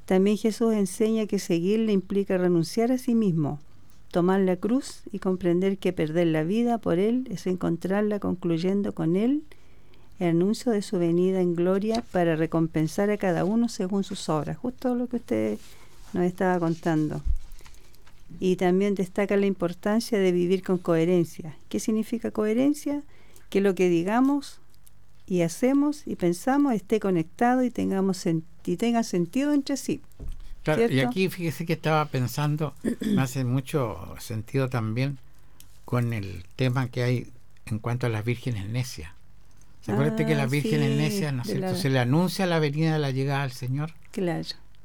También Jesús enseña que seguirle implica renunciar a sí mismo, tomar la cruz y comprender que perder la vida por Él es encontrarla concluyendo con Él el anuncio de su venida en gloria para recompensar a cada uno según sus obras. Justo lo que usted nos estaba contando. Y también destaca la importancia de vivir con coherencia. ¿Qué significa coherencia? Que lo que digamos y hacemos y pensamos esté conectado y tenga sentido entre sí. Claro, ¿cierto? y aquí fíjese que estaba pensando, me hace mucho sentido también con el tema que hay en cuanto a las vírgenes necias. ¿Se acuerda que las vírgenes necias, ¿no es cierto? Se le anuncia la venida de la llegada del Señor. Claro.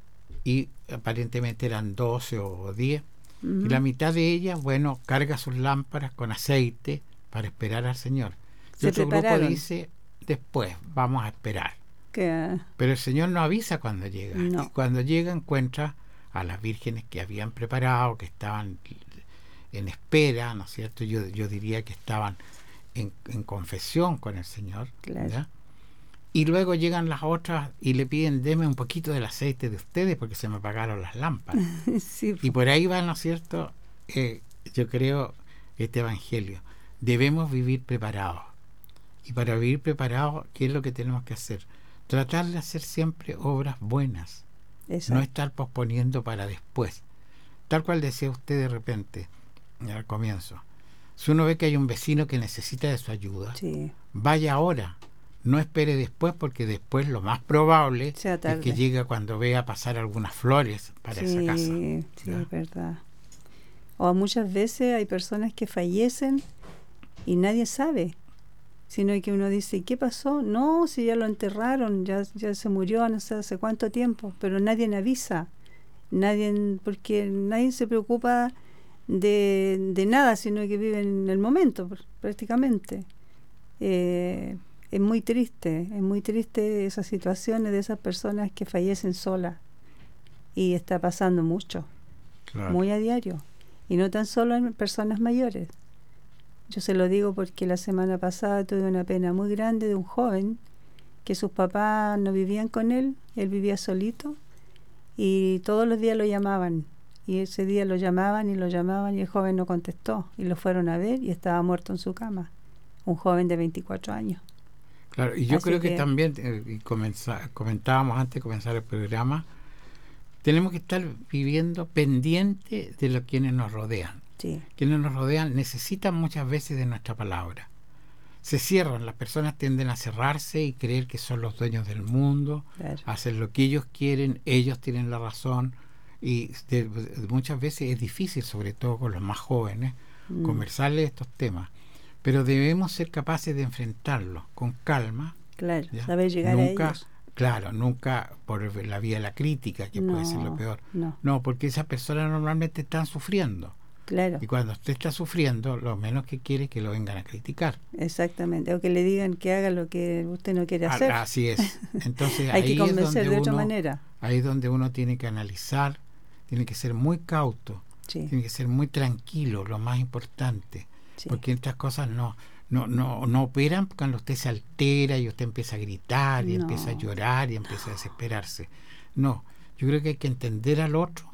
Y aparentemente eran 12 o 10. Y la mitad de ellas, bueno, carga sus lámparas con aceite para esperar al Señor. Y otro grupo dice, después, vamos a esperar. Pero el Señor no avisa cuando llega. No. Y cuando llega encuentra a las vírgenes que habían preparado, que estaban en espera, ¿no es cierto? Yo diría que estaban en confesión con el Señor. Claro. ¿Ya? Y luego llegan las otras y le piden, deme un poquito del aceite de ustedes porque se me apagaron las lámparas. Sí. Y por ahí va, ¿no es cierto? Yo creo este evangelio. Debemos vivir preparados. Y para vivir preparados, ¿qué es lo que tenemos que hacer? Tratar de hacer siempre obras buenas. Exacto. No estar posponiendo para después. Tal cual decía usted de repente, al comienzo. Si uno ve que hay un vecino que necesita de su ayuda, sí, vaya ahora. No espere después, porque después lo más probable es que llegue cuando vea pasar algunas flores para esa casa. Sí, es verdad. O muchas veces hay personas que fallecen y nadie sabe, sino que uno dice, ¿qué pasó? No, si ya lo enterraron, ya se murió no sé hace cuánto tiempo, pero nadie avisa, porque nadie se preocupa de nada, sino que vive en el momento prácticamente. Es muy triste esas situaciones de esas personas que fallecen solas, y está pasando mucho, claro, muy a diario, y no tan solo en personas mayores. Yo se lo digo porque la semana pasada tuve una pena muy grande de un joven que sus papás no vivían con él vivía solito, y todos los días lo llamaban, y ese día lo llamaban y el joven no contestó, y lo fueron a ver y estaba muerto en su cama, un joven de 24 años. Claro, y yo creo que también, comentábamos antes de comenzar el programa, tenemos que estar viviendo pendiente de los quienes nos rodean. Sí. Quienes nos rodean necesitan muchas veces de nuestra palabra. Se cierran, las personas tienden a cerrarse y creer que son los dueños del mundo, claro, hacen lo que ellos quieren, ellos tienen la razón, y muchas veces es difícil, sobre todo con los más jóvenes, conversarles estos temas. Pero debemos ser capaces de enfrentarlos con calma. Claro, ¿ya? saber llegar a ellos. Claro, nunca por la vía de la crítica, que puede ser lo peor. No, porque esas personas normalmente están sufriendo. Claro. Y cuando usted está sufriendo, lo menos que quiere es que lo vengan a criticar. Exactamente, o que le digan que haga lo que usted no quiere hacer. Así es. Entonces hay ahí que convencer es donde de otra manera. Ahí es donde uno tiene que analizar, tiene que ser muy cauto, sí, tiene que ser muy tranquilo, lo más importante. Sí. Porque estas cosas no operan cuando usted se altera y usted empieza a gritar y empieza a llorar y empieza a desesperarse. No, yo creo que hay que entender al otro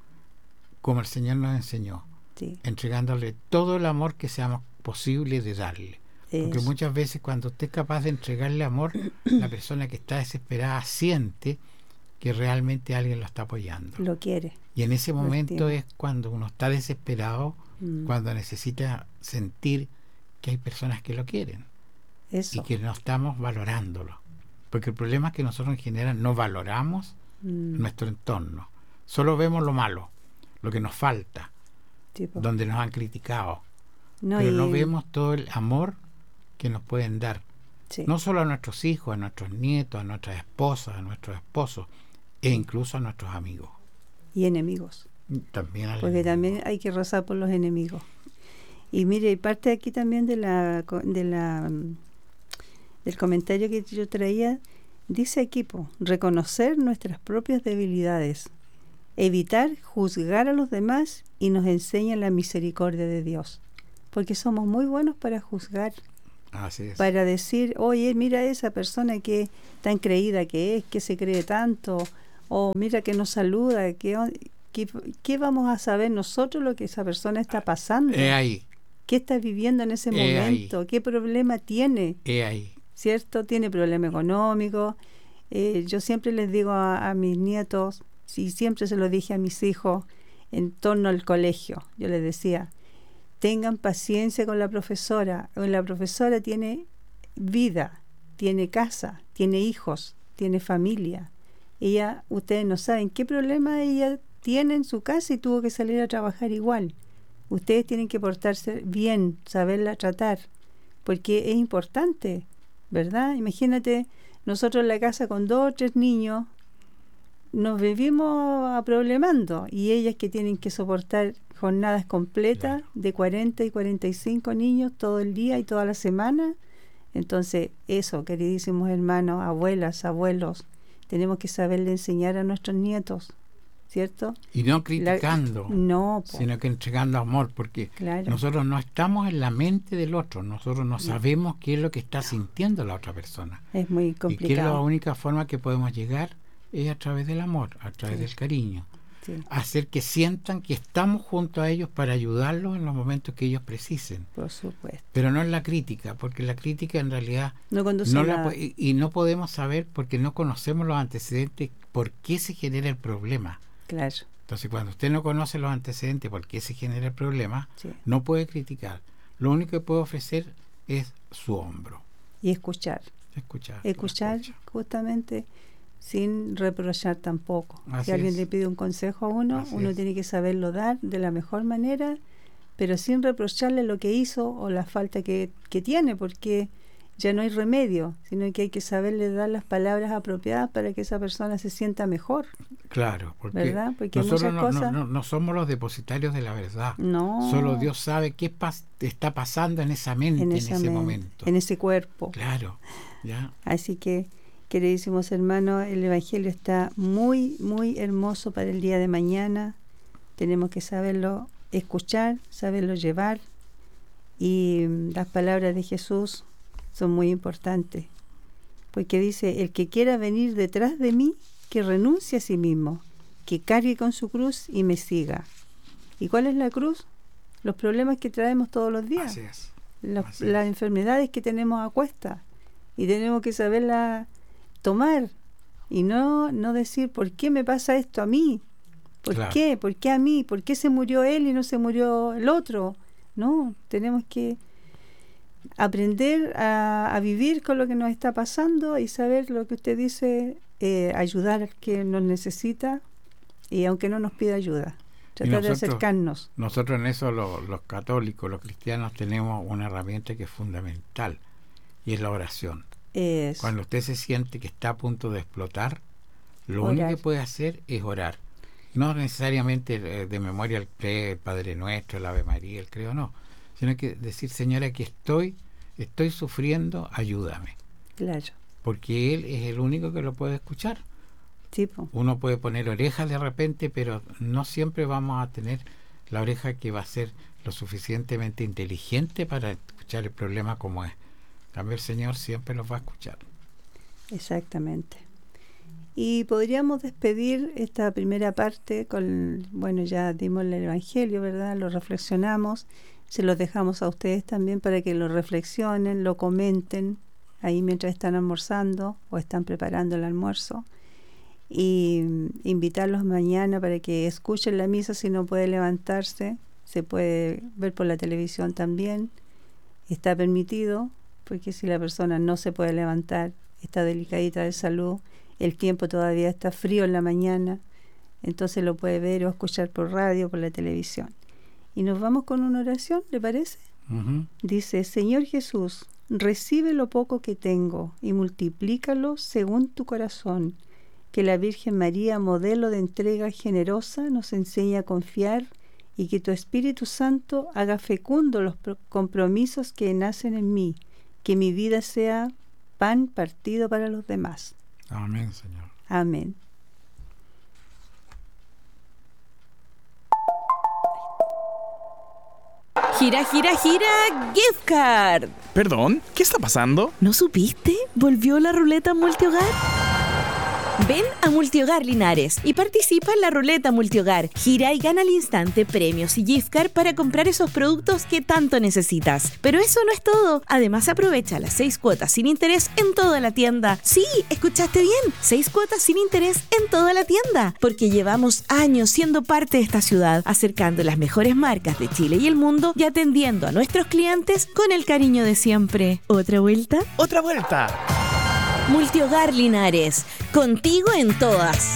como el Señor nos enseñó, sí, entregándole todo el amor que seamos posible de darle. Porque muchas veces cuando usted es capaz de entregarle amor, la persona que está desesperada siente que realmente alguien lo está apoyando. Lo quiere. Y en ese momento es cuando uno está desesperado, cuando necesita sentir que hay personas que lo quieren. Eso. Y que no estamos valorándolo. Porque el problema es que nosotros en general no valoramos nuestro entorno. Solo vemos lo malo, lo que nos falta, donde nos han criticado. Pero no vemos todo el amor que nos pueden dar. Sí. No solo a nuestros hijos, a nuestros nietos, a nuestras esposas, a nuestros esposos, e incluso a nuestros amigos. Y enemigos. También porque también hay que rezar por los enemigos. Y mire, y parte aquí también del comentario que yo traía, dice aquí, reconocer nuestras propias debilidades, evitar juzgar a los demás, y nos enseña la misericordia de Dios, porque somos muy buenos para juzgar. Así es. Para decir, oye, mira esa persona que tan creída que es, que se cree tanto, o mira que nos saluda, ¿qué vamos a saber nosotros lo que esa persona está pasando? Ahí. ¿Qué está viviendo en ese momento? Ahí. ¿Qué problema tiene? Ahí. ¿Cierto? ¿Tiene problema económico? Yo siempre les digo a mis nietos, y siempre se lo dije a mis hijos en torno al colegio, yo les decía, tengan paciencia con la profesora. La profesora tiene vida, tiene casa, tiene hijos, tiene familia. Ella, ustedes no saben qué problema ella tiene en su casa y tuvo que salir a trabajar igual. Ustedes tienen que portarse bien, saberla tratar, porque es importante, ¿verdad? Imagínate, nosotros en la casa con 2 o 3 niños nos vivimos aproblemando, y ellas que tienen que soportar jornadas completas de 40 y 45 niños todo el día y toda la semana. Entonces, eso, queridísimos hermanos, abuelas, abuelos, tenemos que saberle enseñar a nuestros nietos, ¿cierto? Y no criticando, sino que entregando amor, porque nosotros no estamos en la mente del otro, nosotros no sabemos qué es lo que está sintiendo la otra persona. Es muy complicado. Y que la única forma que podemos llegar es a través del amor, a través del cariño. Hacer que sientan que estamos junto a ellos para ayudarlos en los momentos que ellos precisen. Por supuesto. Pero no en la crítica, porque la crítica en realidad no conduce y no podemos saber, porque no conocemos los antecedentes, por qué se genera el problema. Claro. Entonces, cuando usted no conoce los antecedentes, por qué se genera el problema, no puede criticar. Lo único que puede ofrecer es su hombro. Y escuchar. Escuchar justamente, sin reprochar tampoco. Si alguien le pide un consejo a uno, uno tiene que saberlo dar de la mejor manera, pero sin reprocharle lo que hizo o la falta que tiene, porque ya no hay remedio, sino que hay que saberle dar las palabras apropiadas para que esa persona se sienta mejor. Claro, porque, ¿verdad? Porque nosotros muchas cosas no somos los depositarios de la verdad. No. Solo Dios sabe qué está pasando en esa mente, en ese momento. En ese cuerpo. Claro. ¿Ya? Así que, queridísimos hermanos, el Evangelio está muy, muy hermoso para el día de mañana. Tenemos que saberlo escuchar, saberlo llevar, y las palabras de Jesús son muy importantes, porque dice: el que quiera venir detrás de mí, que renuncie a sí mismo, que cargue con su cruz y me siga. ¿Y cuál es la cruz? Los problemas que traemos todos los días. Así es. Las enfermedades que tenemos a cuesta, y tenemos que saberla tomar y no decir ¿por qué me pasa esto a mí? ¿Por qué? ¿Por qué a mí? ¿Por qué se murió él y no se murió el otro? No, tenemos que aprender a vivir con lo que nos está pasando y saber lo que usted dice, ayudar al que nos necesita, y aunque no nos pida ayuda, tratar de acercarnos. Nosotros en eso los católicos, los cristianos, tenemos una herramienta que es fundamental, y es la oración. Cuando usted se siente que está a punto de explotar, lo único que puede hacer es orar. No necesariamente de memoria el Padre Nuestro, el Ave María, el Creo, no, sino que decir: Señor, aquí estoy sufriendo, ayúdame. Claro. Porque Él es el único que lo puede escuchar. Tipo. Uno puede poner orejas de repente, pero no siempre vamos a tener la oreja que va a ser lo suficientemente inteligente para escuchar el problema como es. También el Señor siempre los va a escuchar. Exactamente. Y podríamos despedir esta primera parte con, ya dimos el Evangelio, ¿verdad? Lo reflexionamos, se los dejamos a ustedes también para que lo reflexionen, lo comenten ahí mientras están almorzando o están preparando el almuerzo, y invitarlos mañana para que escuchen la misa. Si no puede levantarse, se puede ver por la televisión también, está permitido, porque si la persona no se puede levantar, está delicadita de salud, el tiempo todavía está frío en la mañana, entonces lo puede ver o escuchar por radio, por la televisión. Y nos vamos con una oración, ¿le parece? Dice: Señor Jesús, recibe lo poco que tengo y multiplícalo según tu corazón. Que la Virgen María, modelo de entrega generosa, nos enseñe a confiar, y que tu Espíritu Santo haga fecundo los compromisos que nacen en mí. Que mi vida sea pan partido para los demás. Amén, Señor. Amén. Gira, gira, gira, gift card. Perdón, ¿qué está pasando? ¿No supiste? ¿Volvió la ruleta multihogar? Ven a Multihogar Linares y participa en la ruleta Multihogar. Gira y gana al instante premios y gift card para comprar esos productos que tanto necesitas. Pero eso no es todo. Además, aprovecha las 6 cuotas sin interés en toda la tienda. Sí, escuchaste bien. 6 cuotas sin interés en toda la tienda. Porque llevamos años siendo parte de esta ciudad, acercando las mejores marcas de Chile y el mundo y atendiendo a nuestros clientes con el cariño de siempre. ¿Otra vuelta? ¡Otra vuelta! Multihogar Linares, contigo en todas.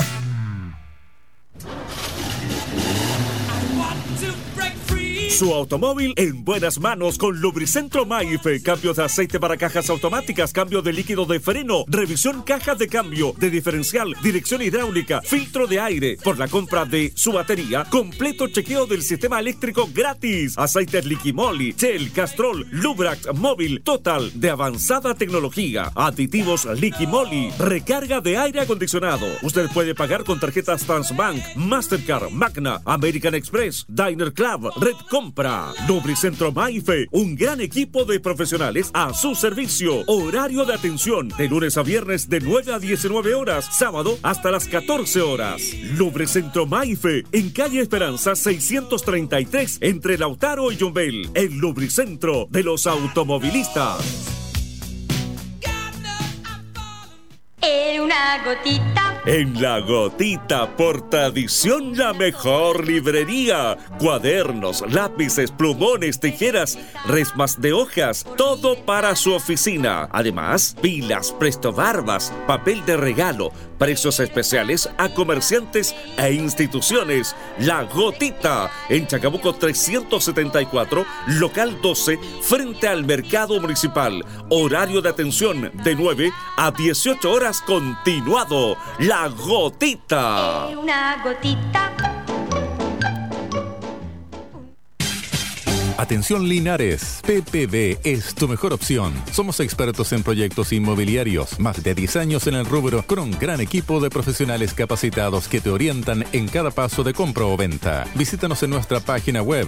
Su automóvil en buenas manos con Lubricentro Maife. Cambios de aceite para cajas automáticas, cambio de líquido de freno, revisión cajas de cambio, de diferencial, dirección hidráulica, filtro de aire. Por la compra de su batería, completo chequeo del sistema eléctrico gratis. Aceites Liquimoli, Shell, Castrol, Lubrax, Móvil, Total, de avanzada tecnología. Aditivos Liquimoli, recarga de aire acondicionado. Usted puede pagar con tarjetas Transbank, Mastercard, Magna, American Express, Diner Club, Red Compra. Lubricentro Maife, un gran equipo de profesionales a su servicio. Horario de atención de lunes a viernes de 9 a 19 horas, sábado hasta las 14 horas. Lubricentro Maife, en calle Esperanza 633, entre Lautaro y Yumbel. El lubricentro de los automovilistas. En una gotita. En La Gotita, por tradición, la mejor librería. Cuadernos, lápices, plumones, tijeras, resmas de hojas, todo para su oficina. Además, pilas, prestobarbas, papel de regalo, precios especiales a comerciantes e instituciones. La Gotita, en Chacabuco 374, local 12, frente al Mercado Municipal. Horario de atención de 9 a 18 horas continuado. La Gotita. Una gotita. Atención Linares, PPB es tu mejor opción. Somos expertos en proyectos inmobiliarios, más de 10 años en el rubro, con un gran equipo de profesionales capacitados que te orientan en cada paso de compra o venta. Visítanos en nuestra página web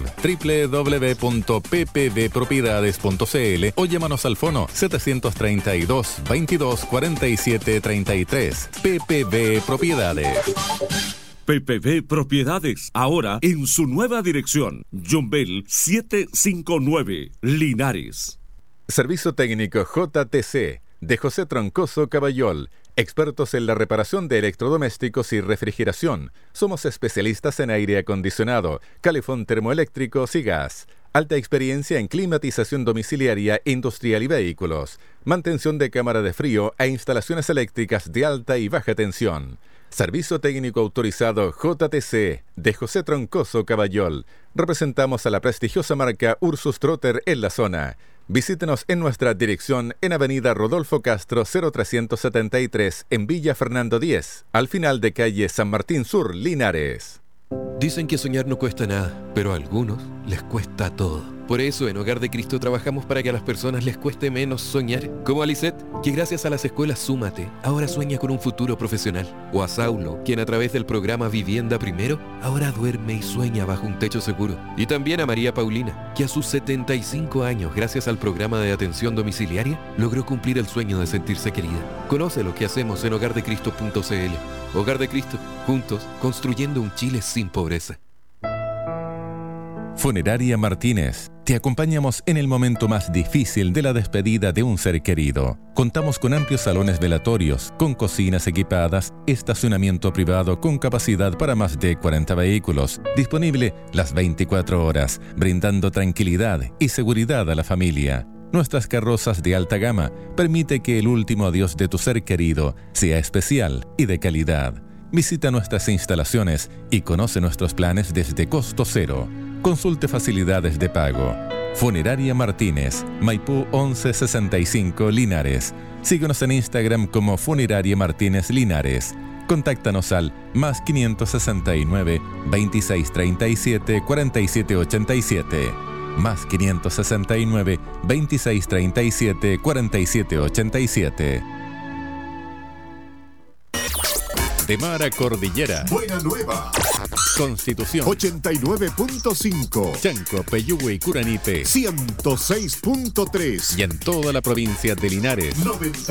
www.ppbpropiedades.cl o llámanos al fono 732 22 47 33. PPB Propiedades. PPB Propiedades, ahora en su nueva dirección. Yumbel 759, Linares. Servicio técnico JTC, de José Troncoso Caballol. Expertos en la reparación de electrodomésticos y refrigeración. Somos especialistas en aire acondicionado, calefón termoeléctricos y gas. Alta experiencia en climatización domiciliaria, industrial y vehículos. Mantención de cámara de frío e instalaciones eléctricas de alta y baja tensión. Servicio técnico autorizado JTC, de José Troncoso Caballol. Representamos a la prestigiosa marca Ursus Trotter en la zona. Visítenos en nuestra dirección en Avenida Rodolfo Castro 0373, en Villa Fernando 10, al final de calle San Martín Sur, Linares. Dicen que soñar no cuesta nada, pero a algunos les cuesta todo. Por eso en Hogar de Cristo trabajamos para que a las personas les cueste menos soñar. Como a Lisette, que gracias a las escuelas Súmate, ahora sueña con un futuro profesional. O a Saulo, quien a través del programa Vivienda Primero, ahora duerme y sueña bajo un techo seguro. Y también a María Paulina, que a sus 75 años, gracias al programa de atención domiciliaria, logró cumplir el sueño de sentirse querida. Conoce lo que hacemos en hogardecristo.cl. Hogar de Cristo, juntos, construyendo un Chile sin pobreza. Funeraria Martínez. Te acompañamos en el momento más difícil de la despedida de un ser querido. Contamos con amplios salones velatorios, con cocinas equipadas, estacionamiento privado con capacidad para más de 40 vehículos, disponible las 24 horas, brindando tranquilidad y seguridad a la familia. Nuestras carrozas de alta gama permite que el último adiós de tu ser querido sea especial y de calidad. Visita nuestras instalaciones y conoce nuestros planes desde costo cero. Consulte facilidades de pago. Funeraria Martínez, Maipú 1165 Linares. Síguenos en Instagram como Funeraria Martínez Linares. Contáctanos al más 569 2637 4787. Más 569 2637 4787. De mar a cordillera. Buena Nueva. Constitución 89.5. Chanco, Peyúgue y Curanipe 106.3. y en toda la provincia de Linares 91.7.